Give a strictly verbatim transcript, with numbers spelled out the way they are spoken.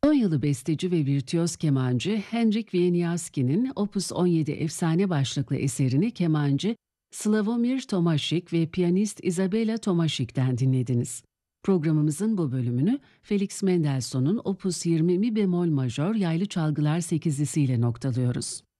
Polonyalı besteci ve virtüöz kemancı Henryk Wieniawski'nin Opus on yedi efsane başlıklı eserini kemancı Sławomir Tomaszek ve piyanist Izabela Tomaszek'ten dinlediniz. Programımızın bu bölümünü Felix Mendelssohn'un Opus yirmi mi bemol majör yaylı çalgılar sekizlisiyle noktalıyoruz.